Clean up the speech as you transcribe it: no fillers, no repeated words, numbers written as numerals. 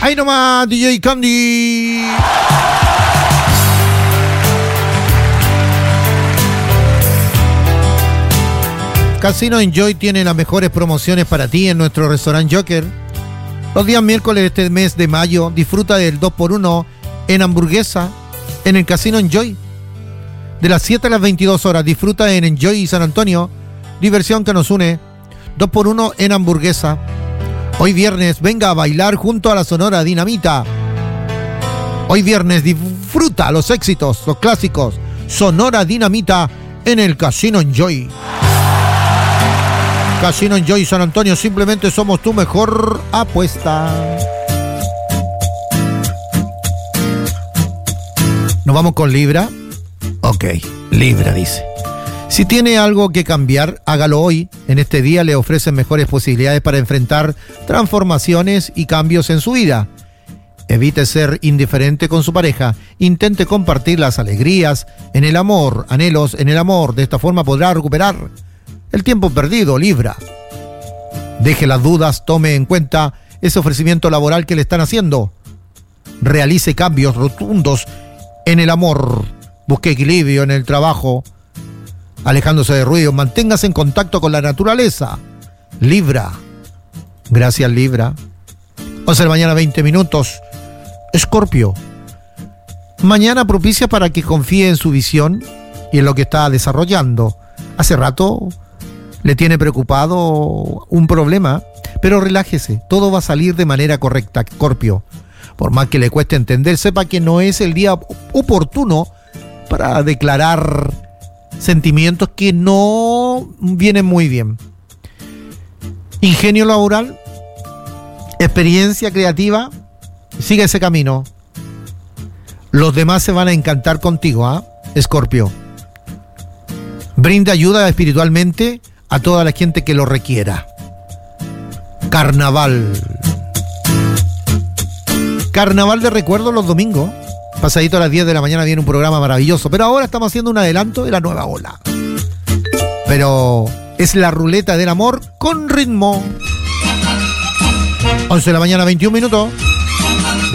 Ahí nomás, DJ Candy. Casino Enjoy tiene las mejores promociones para ti en nuestro restaurante Joker. Los días miércoles de este mes de mayo, disfruta del 2x1 en hamburguesa en el Casino Enjoy. De las 7 a las 22 horas, disfruta en Enjoy San Antonio. Diversión que nos une. 2x1 en hamburguesa. Hoy viernes, venga a bailar junto a la Sonora Dinamita. Hoy viernes, disfruta los éxitos, los clásicos. Sonora Dinamita en el Casino Enjoy. Casino Enjoy San Antonio, simplemente somos tu mejor apuesta. ¿Nos vamos con Libra? Ok, Libra dice: si tiene algo que cambiar, hágalo hoy. En este día le ofrecen mejores posibilidades para enfrentar transformaciones y cambios en su vida. Evite ser indiferente con su pareja. Intente compartir las alegrías en el amor, anhelos en el amor. De esta forma podrá recuperar el tiempo perdido, Libra. Deje las dudas, tome en cuenta ese ofrecimiento laboral que le están haciendo. Realice cambios rotundos en el amor. Busque equilibrio en el trabajo, alejándose de ruidos. Manténgase en contacto con la naturaleza, Libra. Gracias, Libra. 11 de la mañana, 20 minutos. Escorpio. Mañana propicia para que confíe en su visión y en lo que está desarrollando. Hace rato le tiene preocupado un problema, pero relájese, todo va a salir de manera correcta, Escorpio. Por más que le cueste entender, sepa que no es el día oportuno para declarar sentimientos que no vienen muy bien. Ingenio laboral, experiencia creativa, sigue ese camino. Los demás se van a encantar contigo, ¿ah? Escorpio. Brinda ayuda espiritualmente a toda la gente que lo requiera. Carnaval. Carnaval de recuerdo los domingos. Pasadito a las 10 de la mañana viene un programa maravilloso. Pero ahora estamos haciendo un adelanto de la nueva ola. Pero es la ruleta del amor con ritmo. 11 de la mañana, 21 minutos.